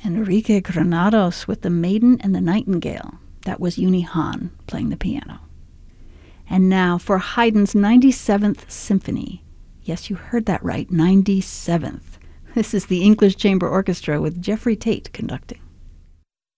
Enrique Granados with The Maiden and the Nightingale. That was Uni Hahn playing the piano. And now for Haydn's 97th Symphony. Yes, you heard that right, 97th. This is the English Chamber Orchestra with Jeffrey Tate conducting.